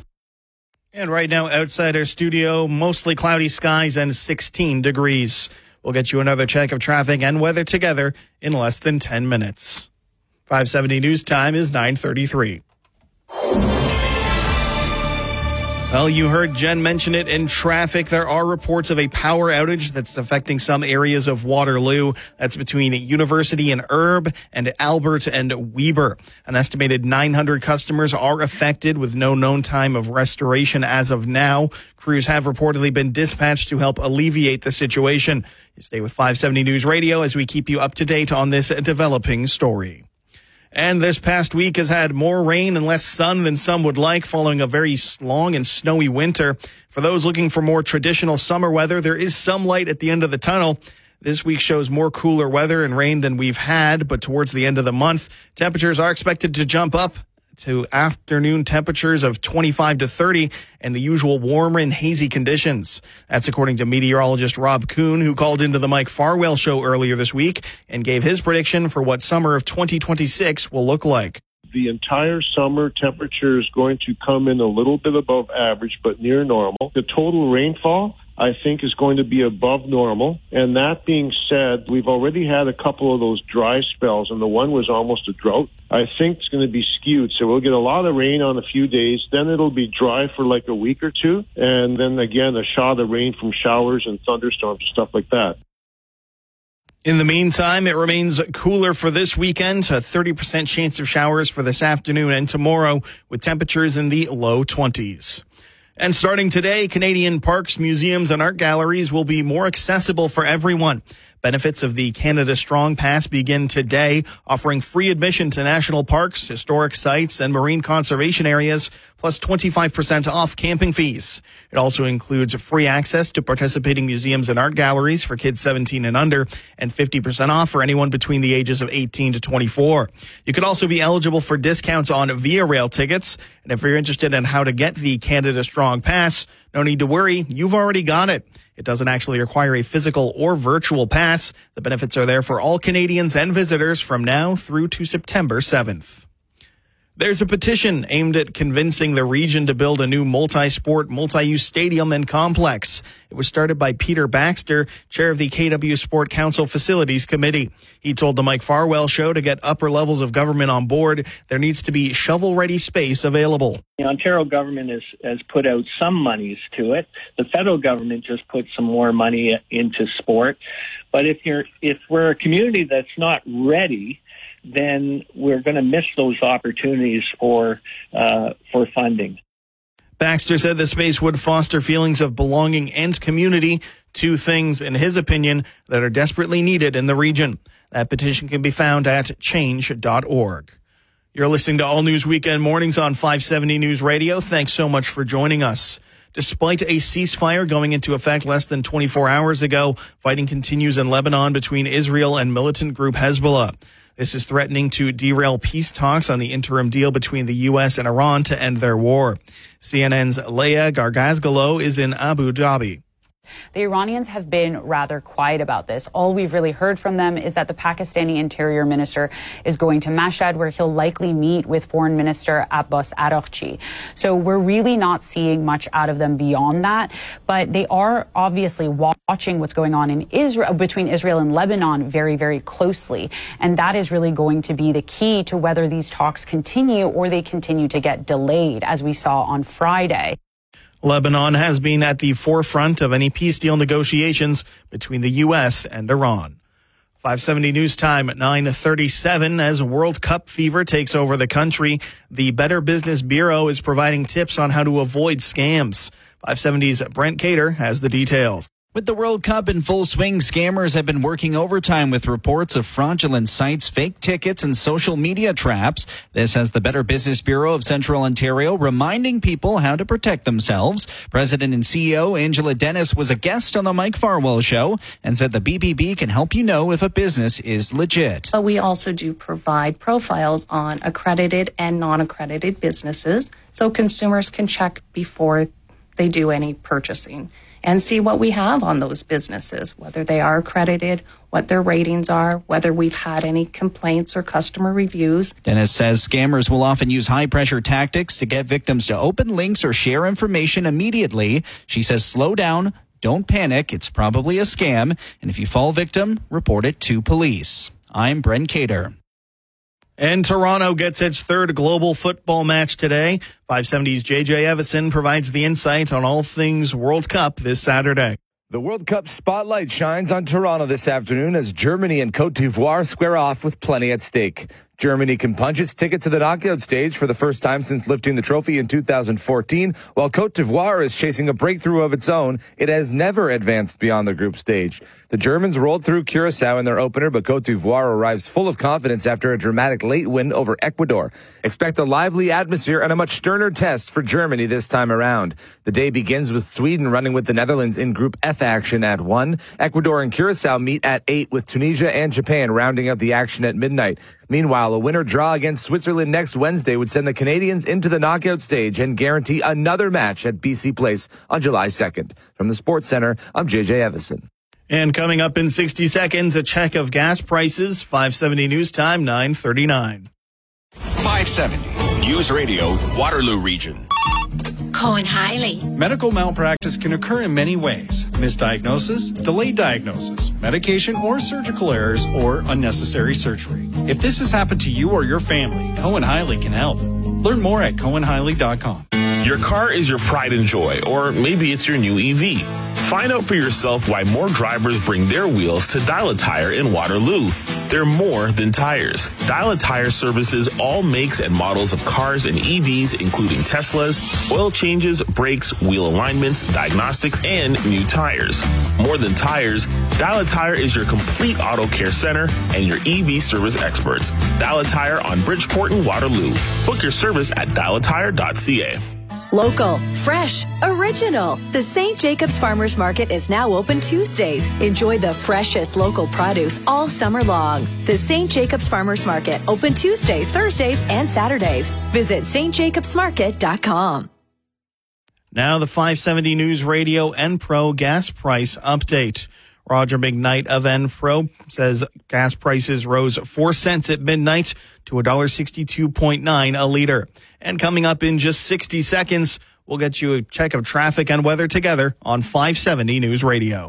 And right now outside our studio, mostly cloudy skies and sixteen degrees. We'll get you another check of traffic and weather together in less than ten minutes. five seventy News Time is nine thirty-three. Well, you heard Jen mention it in traffic. There are reports of a power outage that's affecting some areas of Waterloo. That's between University and Erb and Albert and Weber. An estimated nine hundred customers are affected with no known time of restoration as of now. Crews have reportedly been dispatched to help alleviate the situation. You stay with five seventy News Radio as we keep you up to date on this developing story. And this past week has had more rain and less sun than some would like, following a very long and snowy winter. For those looking for more traditional summer weather, there is some light at the end of the tunnel. This week shows more cooler weather and rain than we've had, but towards the end of the month, temperatures are expected to jump up to afternoon temperatures of twenty-five to thirty and the usual warmer and hazy conditions. That's according to meteorologist Rob Kuhn, who called into the Mike Farwell show earlier this week and gave his prediction for what summer of twenty twenty-six will look like. The entire summer temperature is going to come in a little bit above average, but near normal. The total rainfall, I think, is going to be above normal. And that being said, we've already had a couple of those dry spells, and the one was almost a drought. I think it's going to be skewed. So we'll get a lot of rain on a few days. Then it'll be dry for like a week or two. And then again, a shot of rain from showers and thunderstorms, stuff like that. In the meantime, it remains cooler for this weekend, a thirty percent chance of showers for this afternoon and tomorrow, with temperatures in the low twenties. And starting today, Canadian parks, museums, and art galleries will be more accessible for everyone. Benefits of the Canada Strong Pass begin today, offering free admission to national parks, historic sites, and marine conservation areas, plus twenty-five percent off camping fees. It also includes free access to participating museums and art galleries for kids seventeen and under, and fifty percent off for anyone between the ages of eighteen to twenty-four. You could also be eligible for discounts on Via Rail tickets. And if you're interested in how to get the Canada Strong Pass, no need to worry, you've already got it. It doesn't actually require a physical or virtual pass. The benefits are there for all Canadians and visitors from now through to September seventh. There's a petition aimed at convincing the region to build a new multi-sport, multi-use stadium and complex. It was started by Peter Baxter, chair of the K W Sport Council Facilities Committee. He told the Mike Farwell show to get upper levels of government on board, there needs to be shovel-ready space available. The Ontario government has, has put out some monies to it. The federal government just put some more money into sport. But if you're if we're a community that's not ready, then we're going to miss those opportunities for uh, for funding. Baxter said the space would foster feelings of belonging and community, two things, in his opinion, that are desperately needed in the region. That petition can be found at change dot org. You're listening to All News Weekend Mornings on five seventy News Radio. Thanks so much for joining us. Despite a ceasefire going into effect less than twenty-four hours ago, fighting continues in Lebanon between Israel and militant group Hezbollah. This is threatening to derail peace talks on the interim deal between the U S and Iran to end their war. C N N's Leah Gargazgalo is in Abu Dhabi. The Iranians have been rather quiet about this. All we've really heard from them is that the Pakistani Interior Minister is going to Mashhad, where he'll likely meet with Foreign Minister Abbas Araghchi. So we're really not seeing much out of them beyond that. But they are obviously watching what's going on in Israel, between Israel and Lebanon, very, very closely. And that is really going to be the key to whether these talks continue or they continue to get delayed, as we saw on Friday. Lebanon has been at the forefront of any peace deal negotiations between the U S and Iran. five seventy News Time at nine thirty-seven. As World Cup fever takes over the country, the Better Business Bureau is providing tips on how to avoid scams. five seventy's Brent Cater has the details. With the World Cup in full swing, scammers have been working overtime with reports of fraudulent sites, fake tickets, and social media traps. This has the Better Business Bureau of Central Ontario reminding people how to protect themselves. President and C E O Angela Dennis was a guest on the Mike Farwell show and said the B B B can help you know if a business is legit. But we also do provide profiles on accredited and non-accredited businesses so consumers can check before they do any purchasing and see what we have on those businesses, whether they are accredited, what their ratings are, whether we've had any complaints or customer reviews. Dennis says scammers will often use high-pressure tactics to get victims to open links or share information immediately. She says slow down, don't panic, it's probably a scam, and if you fall victim, report it to police. I'm Brent Cater. And Toronto gets its third global football match today. five seventy's J J Evison provides the insight on all things World Cup this Saturday. The World Cup spotlight shines on Toronto this afternoon as Germany and Cote d'Ivoire square off with plenty at stake. Germany can punch its ticket to the knockout stage for the first time since lifting the trophy in two thousand fourteen, while Cote d'Ivoire is chasing a breakthrough of its own. It has never advanced beyond the group stage. The Germans rolled through Curacao in their opener, but Cote d'Ivoire arrives full of confidence after a dramatic late win over Ecuador. Expect a lively atmosphere and a much sterner test for Germany this time around. The day begins with Sweden running with the Netherlands in Group F action at one. Ecuador and Curacao meet at eight, with Tunisia and Japan rounding out the action at midnight. Meanwhile, a winner draw against Switzerland next Wednesday would send the Canadians into the knockout stage and guarantee another match at B C Place on July second. From the Sports Center, I'm J J Evison. And coming up in sixty seconds, a check of gas prices. five seventy News Time, nine thirty-nine. five seventy News Radio, Waterloo Region. Cohen Hiley. Medical malpractice can occur in many ways. Misdiagnosis, delayed diagnosis, medication or surgical errors, or unnecessary surgery. If this has happened to you or your family, Cohen Hiley can help. Learn more at cohen hiley dot com. Your car is your pride and joy, or maybe it's your new E V. Find out for yourself why more drivers bring their wheels to Dial a Tire in Waterloo. They're more than tires. Dial a Tire services all makes and models of cars and E Vs, including Teslas, oil changes, brakes, wheel alignments, diagnostics, and new tires. More than tires, Dial a Tire is your complete auto care center and your E V service experts. Dial a Tire on Bridgeport and Waterloo. Book your service at dial a tire dot c a. Local, fresh, original. The Saint Jacobs Farmers Market is now open Tuesdays. Enjoy the freshest local produce all summer long. The Saint Jacobs Farmers Market, open Tuesdays, Thursdays, and Saturdays. Visit s t jacobs market dot com. Now the five seventy News Radio Enpro gas price update. Roger McKnight of Enpro says gas prices rose four cents at midnight to one dollar sixty-two point nine a liter. And coming up in just sixty seconds, we'll get you a check of traffic and weather together on five seventy News Radio.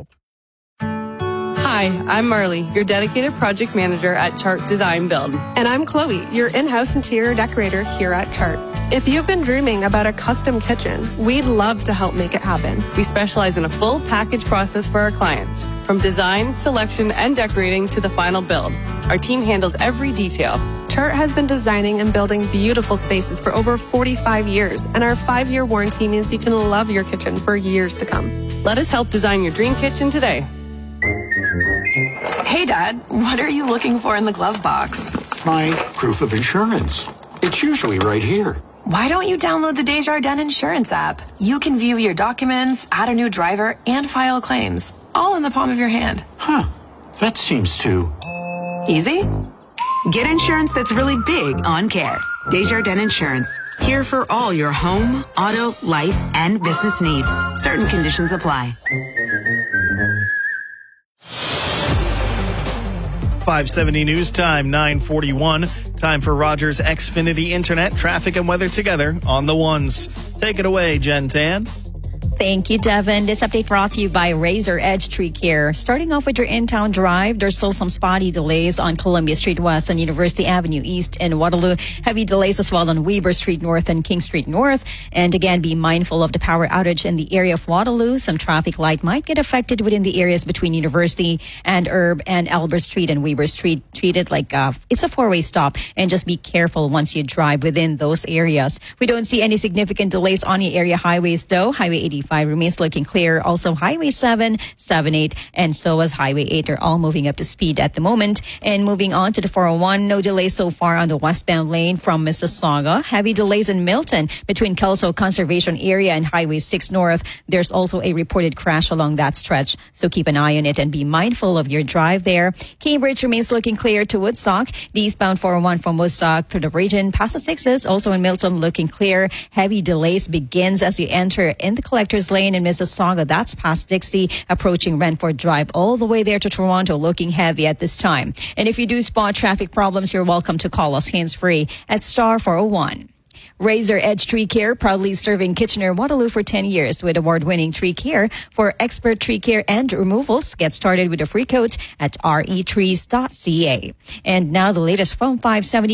Hi, I'm Marley, your dedicated project manager at Chart Design Build. And I'm Chloe, your in-house interior decorator here at Chart. If you've been dreaming about a custom kitchen, we'd love to help make it happen. We specialize in a full package process for our clients, from design, selection, and decorating to the final build. Our team handles every detail. Chart has been designing and building beautiful spaces for over forty-five years, and our five-year warranty means you can love your kitchen for years to come. Let us help design your dream kitchen today. Hey, Dad, what are you looking for in the glove box? My proof of insurance. It's usually right here. Why don't you download the Desjardins Insurance app? You can view your documents, add a new driver, and file claims, all in the palm of your hand. Huh. That seems too... easy? Get insurance that's really big on care. Desjardins Insurance. Here for all your home, auto, life, and business needs. Certain conditions apply. five seventy News Time, nine forty-one. Time for Rogers Xfinity Internet, traffic and weather together on the ones. Take it away, Jen Tan. Thank you, Devin. This update brought to you by Razor Edge Tree Care. Starting off with your in-town drive, there's still some spotty delays on Columbia Street West and University Avenue East in Waterloo. Heavy delays as well on Weber Street North and King Street North. And again, be mindful of the power outage in the area of Waterloo. Some traffic light might get affected within the areas between University and Herb and Albert Street and Weber Street. Treat it like uh, it's a four-way stop, and just be careful once you drive within those areas. We don't see any significant delays on the area highways, though. Highway eighty-five remains looking clear. Also, Highway seven, seven, eight, and so is Highway eight are all moving up to speed at the moment. And moving on to the four oh one, no delays so far on the westbound lane from Mississauga. Heavy delays in Milton between Kelso Conservation Area and Highway six North. There's also a reported crash along that stretch, so keep an eye on it and be mindful of your drive there. Cambridge remains looking clear to Woodstock. The eastbound four oh one from Woodstock to the region past the sixes, also in Milton looking clear. Heavy delays begins as you enter in the Collector's Lane in Mississauga. That's past Dixie, approaching Renford Drive all the way there to Toronto, looking heavy at this time. And if you do spot traffic problems, you're welcome to call us hands-free at star four oh one. Razor Edge Tree Care, proudly serving Kitchener-Waterloo for ten years with award-winning tree care. For expert tree care and removals, get started with a free quote at retrees dot c a. And now the latest from five seventy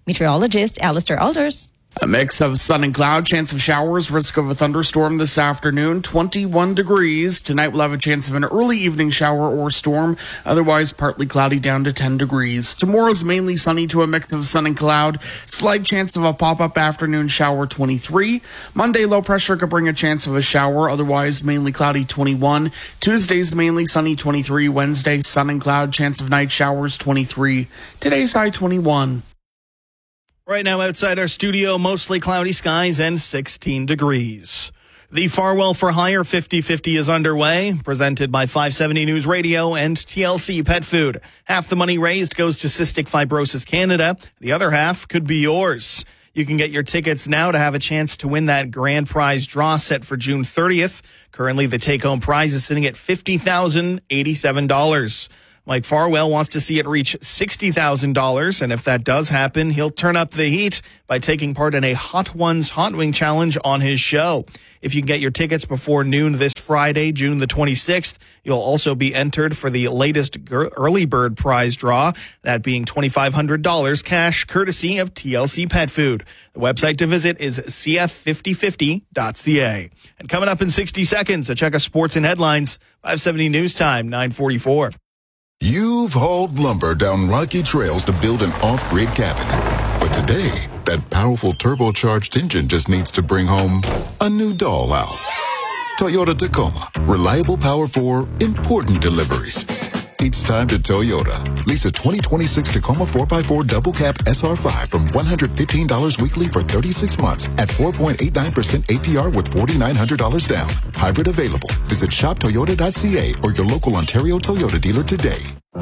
Meteorologist Alistair Alders. A mix of sun and cloud, chance of showers, risk of a thunderstorm this afternoon, twenty-one degrees. Tonight we'll have a chance of an early evening shower or storm, otherwise partly cloudy down to ten degrees. Tomorrow's mainly sunny to a mix of sun and cloud, slight chance of a pop-up afternoon shower, twenty-three. Monday low pressure could bring a chance of a shower, otherwise mainly cloudy, twenty-one. Tuesday's mainly sunny, twenty-three. Wednesday sun and cloud, chance of night showers, twenty-three. Today's high, twenty-one. Right now outside our studio, mostly cloudy skies and sixteen degrees. The Farwell for Hire fifty fifty is underway, presented by five seventy News Radio and T L C Pet Food. Half the money raised goes to Cystic Fibrosis Canada. The other half could be yours. You can get your tickets now to have a chance to win that grand prize draw set for June thirtieth. Currently, the take-home prize is sitting at fifty thousand eighty-seven dollars. Mike Farwell wants to see it reach sixty thousand dollars, and if that does happen, he'll turn up the heat by taking part in a Hot Ones Hot Wing Challenge on his show. If you can get your tickets before noon this Friday, June the twenty-sixth, you'll also be entered for the latest early bird prize draw, that being twenty-five hundred dollars cash, courtesy of T L C Pet Food. The website to visit is c f fifty fifty dot c a. And coming up in sixty seconds, a check of sports and headlines, five seventy News Time, nine forty-four. You've hauled lumber down rocky trails to build an off-grid cabin. But today, that powerful turbocharged engine just needs to bring home a new dollhouse. Toyota Tacoma. Reliable power for important deliveries. It's time to Toyota. Lease a twenty twenty-six Tacoma four by four double cab S R five from one hundred fifteen dollars weekly for thirty-six months at four point eight nine percent A P R with four thousand nine hundred dollars down. Hybrid available. Visit shop toyota dot c a or your local Ontario Toyota dealer today.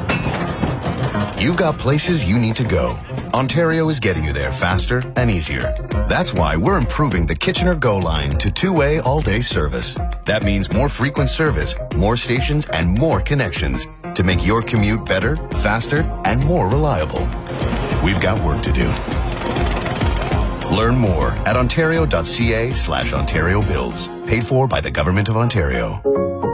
You've got places you need to go. Ontario is getting you there faster and easier. That's why we're improving the Kitchener Go line to two-way all-day service. That means more frequent service, more stations, and more connections to make your commute better, faster, and more reliable. We've got work to do. Learn more at ontario dot c a slash Ontario Builds. Paid for by the Government of Ontario.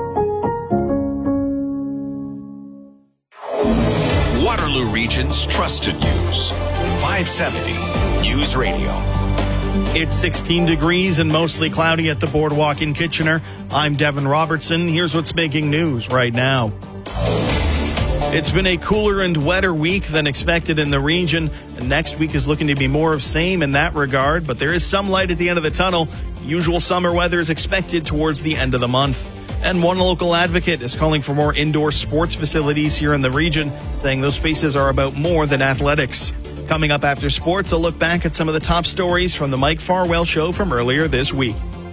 Waterloo Region's trusted news. five seventy News Radio. It's sixteen degrees and mostly cloudy at the boardwalk in Kitchener. I'm Devin Robertson. Here's what's making news right now. It's been a cooler and wetter week than expected in the region, and next week is looking to be more of same in that regard, but there is some light at the end of the tunnel. Usual summer weather is expected towards the end of the month. And one local advocate is calling for more indoor sports facilities here in the region, saying those spaces are about more than athletics. Coming up after sports, a look back at some of the top stories from the Mike Farwell Show from earlier this week.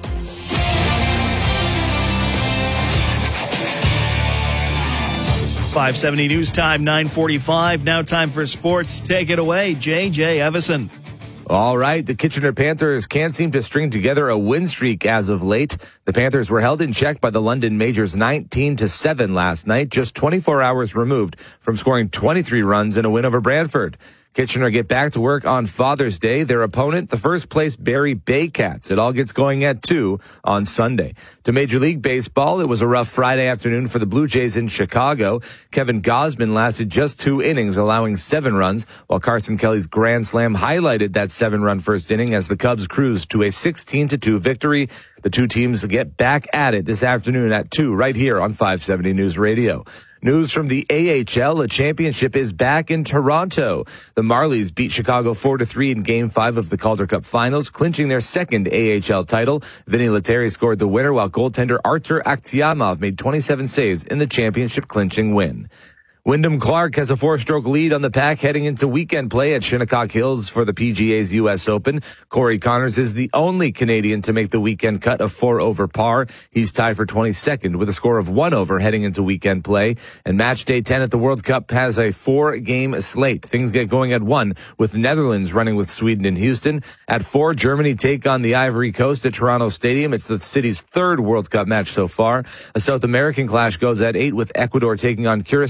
five seventy News Time, nine forty-five. Now time for sports. Take it away, J J Evison. All right, the Kitchener Panthers can't seem to string together a win streak as of late. The Panthers were held in check by the London Majors nineteen to seven last night, just twenty-four hours removed from scoring twenty-three runs in a win over Brantford. Kitchener get back to work on Father's Day. Their opponent, the first place Barrie Baycats. It all gets going at two on Sunday. To Major League Baseball, it was a rough Friday afternoon for the Blue Jays in Chicago. Kevin Gausman lasted just two innings, allowing seven runs, while Carson Kelly's grand slam highlighted that seven-run first inning as the Cubs cruised to a sixteen to two victory. The two teams get back at it this afternoon at two right here on five seventy News Radio. News from the A H L, a championship is back in Toronto. The Marlies beat Chicago four to three in Game five of the Calder Cup Finals, clinching their second A H L title. Vinny Lettieri scored the winner, while goaltender Artur Akhtiamov made twenty-seven saves in the championship-clinching win. Wyndham Clark has a four-stroke lead on the pack heading into weekend play at Shinnecock Hills for the P G A's U S Open. Corey Connors is the only Canadian to make the weekend cut of four over par. He's tied for twenty-second with a score of one over heading into weekend play. And match day ten at the World Cup has a four-game slate. Things get going at one, with Netherlands running with Sweden in Houston. At four, Germany take on the Ivory Coast at Toronto Stadium. It's the city's third World Cup match so far. A South American clash goes at eight, with Ecuador taking on Curacao and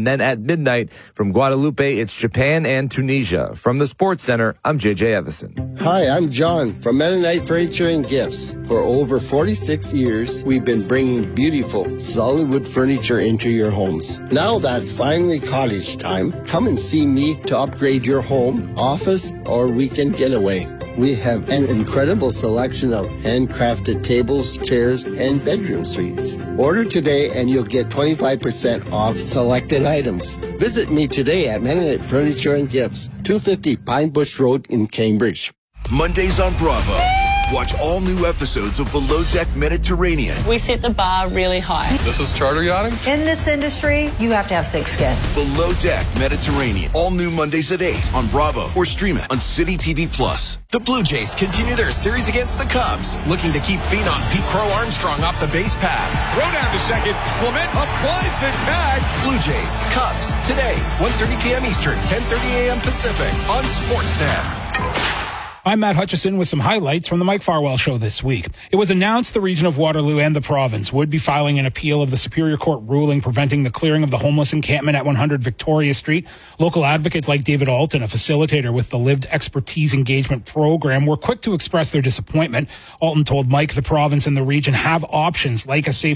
And then at midnight from Guadalupe, it's Japan and Tunisia. From the Sports Center, I'm J J Evison. Hi, I'm John from Mennonite Furniture and Gifts. For over forty-six years, we've been bringing beautiful, solid wood furniture into your homes. Now that's finally cottage time. Come and see me to upgrade your home, office, or weekend getaway. We have an incredible selection of handcrafted tables, chairs, and bedroom suites. Order today and you'll get twenty-five percent off selected items. Visit me today at Mennonite Furniture and Gifts, two fifty Pine Bush Road in Cambridge. Mondays on Bravo. Watch all new episodes of Below Deck Mediterranean. We set the bar really high. This is charter yachting? In this industry, you have to have thick skin. Below Deck Mediterranean. All new Mondays at eight on Bravo or stream it on City T V Plus. The Blue Jays continue their series against the Cubs, looking to keep phenom Pete Crow Armstrong off the base paths. Throw down to second. Clement applies the tag. Blue Jays, Cubs, today, one thirty p.m. Eastern, ten thirty a.m. Pacific on Sportsnet. I'm Matt Hutchison with some highlights from the Mike Farwell Show this week. It was announced the region of Waterloo and the province would be filing an appeal of the Superior Court ruling preventing the clearing of the homeless encampment at one hundred Victoria Street. Local advocates like David Alton, a facilitator with the Lived Expertise Engagement Program, were quick to express their disappointment. Alton told Mike the province and the region have options like a safe